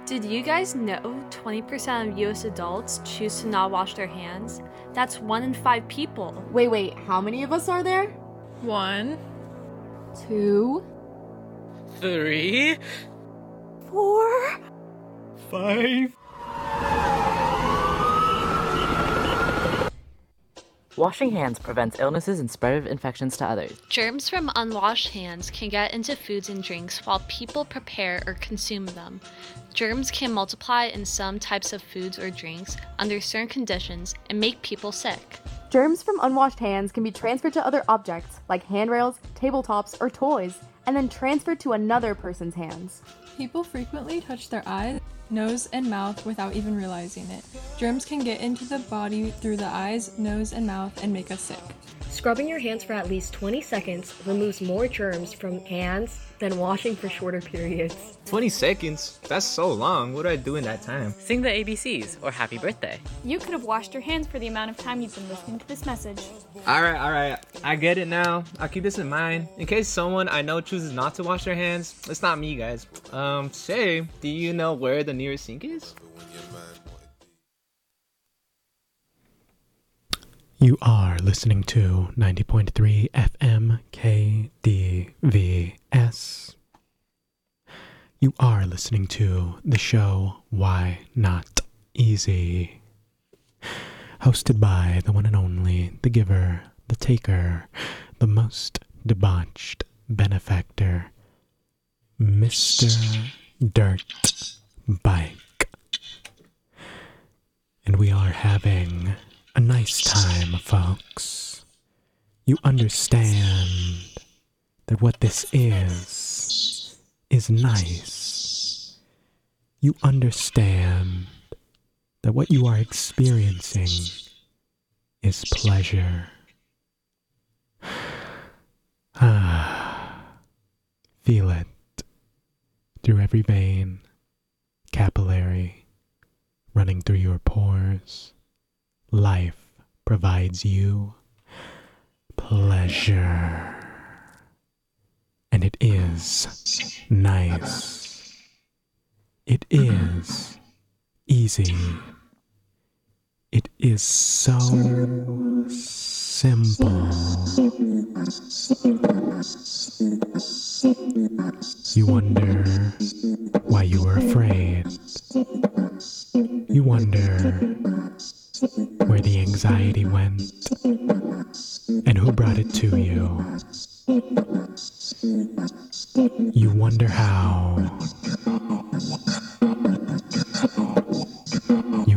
Did you guys know 20% of US adults choose to not wash their hands? That's 1 in 5 people. Wait, how many of us are there? 1, 2, 3, 4. 5. Washing hands prevents illnesses and spread of infections to others. Germs from unwashed hands can get into foods and drinks while people prepare or consume them. Germs can multiply in some types of foods or drinks under certain conditions and make people sick. Germs from unwashed hands can be transferred to other objects, like handrails, tabletops, or toys, and then transferred to another person's hands. People frequently touch their eyes, nose, and mouth without even realizing it. Germs can get into the body through the eyes, nose, and mouth and make us sick. Scrubbing your hands for at least 20 seconds removes more germs from hands than washing for shorter periods. 20 seconds? That's so long. What do I do in that time? Sing the ABCs or happy birthday. You could have washed your hands for the amount of time you've been listening to this message. Alright. I get it now. I'll keep this in mind. In case someone I know chooses not to wash their hands, it's not me, guys. Shay, do you know where the nearest sink is? You are listening to 90.3 FM KDVS. You are listening to the show Why Not Easy, hosted by the one and only, the giver, the taker, the most debauched benefactor, Mr. Dirt Bike. And we are having a nice time, folks. You understand that what this is nice. You understand that what you are experiencing is pleasure. Feel it through every vein, capillary, running through your pores. Life provides you pleasure. And it is nice. It is easy. It is so simple. You wonder why you were afraid. You wonder where the anxiety went and who brought it to you. You wonder how.